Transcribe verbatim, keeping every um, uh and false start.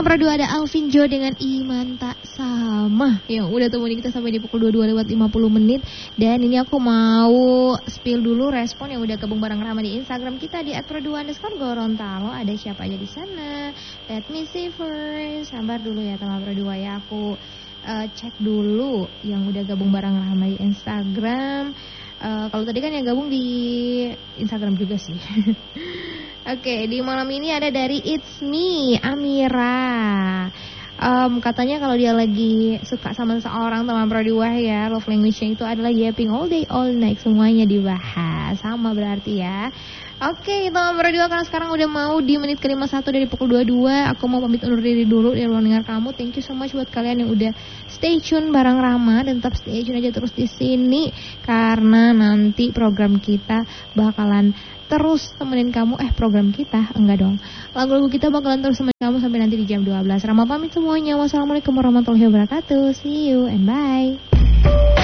nomor dua ada Alvin Jo dengan Iman Tak Sama. Yang udah temuin kita sampai di pukul dua puluh dua lewat lima puluh menit. Dan ini aku mau spill dulu respon yang udah gabung bareng Rama di Instagram kita di et pro dua underscore Gorontalo. Ada siapa aja di sana? Let me see first. Sabar dulu ya teman Pro dua ya. Aku uh, cek dulu yang udah gabung bareng Rama di Instagram. Uh, kalau tadi kan yang gabung di Instagram juga sih. Oke, okay, di malam ini ada dari It's Me, Amira. Um, katanya kalau dia lagi suka sama seseorang teman Pro dua ya, love language-nya itu adalah yapping all day all night, semuanya dibahas. Sama berarti ya. Oke, okay, teman Pro dua karena sekarang udah mau di menit ke lima puluh satu dari pukul dua puluh dua. Aku mau pamit undur diri dulu dari ruang dengar kamu. Thank you so much buat kalian yang udah stay tune bareng Rama dan tetap stay tune aja terus di sini karena nanti program kita bakalan terus temenin kamu. Eh program kita enggak dong, lagu-lagu kita bakalan terus temenin kamu sampai nanti di jam dua belas. Rama pamit semuanya. Wassalamualaikum warahmatullahi wabarakatuh. See you and bye.